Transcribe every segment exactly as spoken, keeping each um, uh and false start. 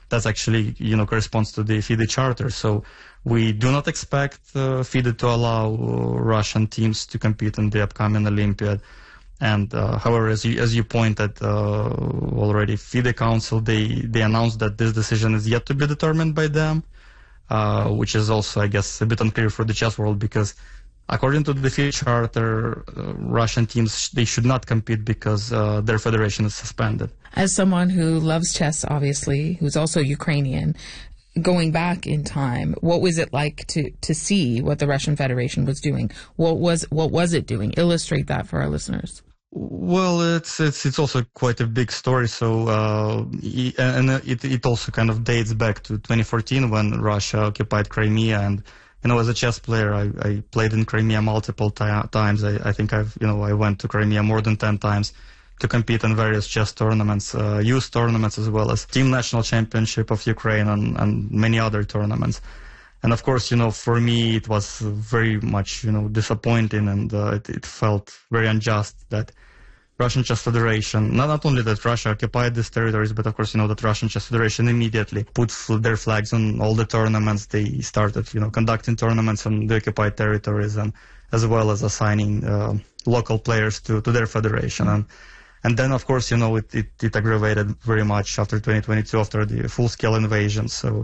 That's actually, you know, corresponds to the FIDE Charter. So we do not expect uh, FIDE to allow uh, Russian teams to compete in the upcoming Olympiad. And uh, however, as you as you pointed uh, already, FIDE Council, they they announced that this decision is yet to be determined by them, uh, which is also, I guess, a bit unclear for the chess world, because according to the FIDE Charter, uh, Russian teams, they should not compete because uh, their federation is suspended. As someone who loves chess, obviously, who's also Ukrainian, going back in time, what was it like to, to see what the Russian Federation was doing? What was what was it doing? Illustrate that for our listeners. Well, it's it's it's also quite a big story. So, uh, and it it also kind of dates back to twenty fourteen when Russia occupied Crimea. And you know, as a chess player, I, I played in Crimea multiple times. I, I think I've you know I went to Crimea more than ten times to compete in various chess tournaments, uh, youth tournaments, as well as Team National Championship of Ukraine and, and many other tournaments. And of course, you know, for me, it was very much, you know, disappointing, and uh, it, it felt very unjust that Russian Chess Federation, not, not only that Russia occupied these territories, but of course, you know, that Russian Chess Federation immediately put their flags on all the tournaments. They started, you know, conducting tournaments on the occupied territories, and as well as assigning uh, local players to, to their federation. And and then, of course, you know, it, it, it aggravated very much after twenty twenty-two, after the full-scale invasion. So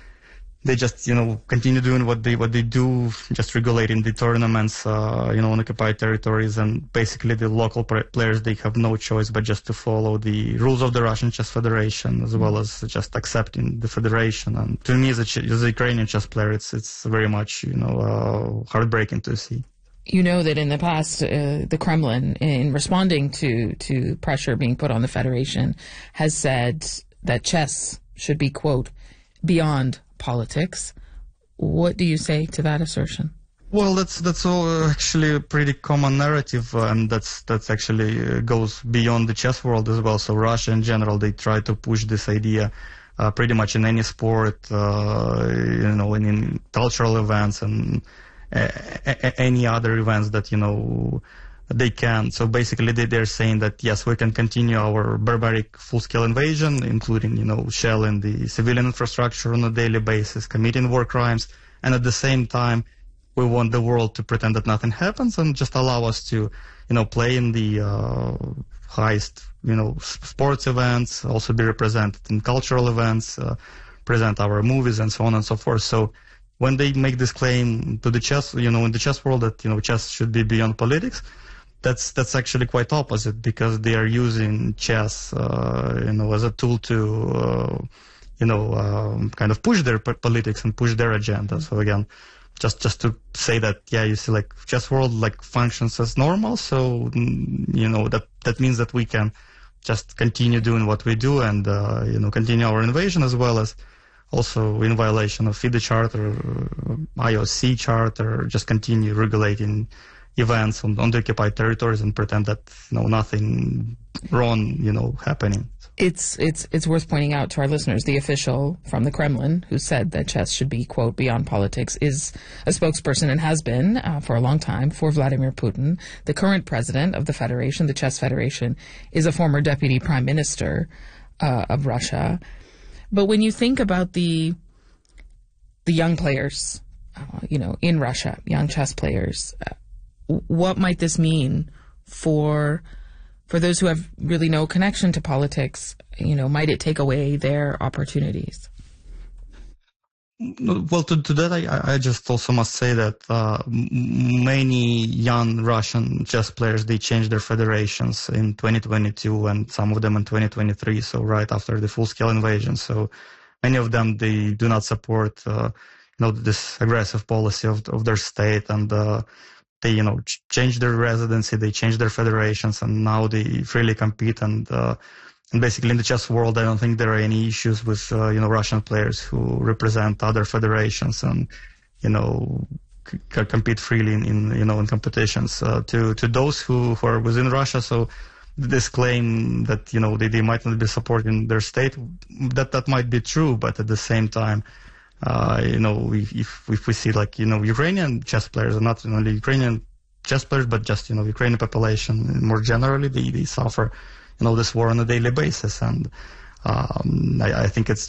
they just, you know, continue doing what they what they do, just regulating the tournaments, uh, you know, on occupied territories, and basically the local players, they have no choice but just to follow the rules of the Russian Chess Federation, as well as just accepting the federation. And to me, as a, as a Ukrainian chess player, it's it's very much, you know, uh, heartbreaking to see. You know that in the past, uh, the Kremlin, in responding to to pressure being put on the federation, has said that chess should be, quote, beyond politics. What do you say to that assertion? Well, that's that's all actually a pretty common narrative, uh, and that's that's actually uh, goes beyond the chess world as well. So Russia in general, they try to push this idea uh, pretty much in any sport, uh, you know, in, in cultural events and uh, any other events that, you know, they can. So basically they, they're saying that, yes, we can continue our barbaric full-scale invasion, including, you know, shelling the civilian infrastructure on a daily basis, committing war crimes, and at the same time, we want the world to pretend that nothing happens and just allow us to, you know, play in the uh, highest, you know, sports events, also be represented in cultural events, uh, present our movies and so on and so forth. So when they make this claim to the chess, you know, in the chess world that, you know, chess should be beyond politics, that's that's actually quite opposite, because they are using chess, uh, you know, as a tool to, uh, you know, um, kind of push their politics and push their agenda. So again, just just to say that, yeah, you see, like, chess world like functions as normal. So you know that that means that we can just continue doing what we do and uh, you know continue our invasion, as well as also in violation of FIDE Charter, I O C Charter, just continue regulating events on, on the occupied territories and pretend that, you know, nothing wrong, you know, happening. It's it's it's worth pointing out to our listeners, the official from the Kremlin who said that chess should be, quote, beyond politics, is a spokesperson and has been uh, for a long time for Vladimir Putin. The current president of the Federation, the Chess Federation, is a former deputy prime minister uh, of Russia. But when you think about the the young players, uh, you know, in Russia, young chess players, uh, what might this mean for for those who have really no connection to politics? You know, might it take away their opportunities? Well, to, to that, I, I just also must say that uh, many young Russian chess players, they changed their federations in twenty twenty-two and some of them in twenty twenty-three, so right after the full-scale invasion. So many of them, they do not support, uh, you know, this aggressive policy of, of their state, and uh, they, you know, ch changed their residency, they changed their federations, and now they freely compete. And uh, And basically, in the chess world, I don't think there are any issues with, uh, you know, Russian players who represent other federations and, you know, c compete freely in, in, you know, in competitions. Uh, to to those who, who are within Russia, so this claim that, you know, they, they might not be supporting their state, that that might be true, but at the same time, uh, you know, if if we see, like, you know, Ukrainian chess players, and not only Ukrainian chess players, but just, you know, Ukrainian population more generally, they, they suffer, you know, this war on a daily basis. And um, I, I think it's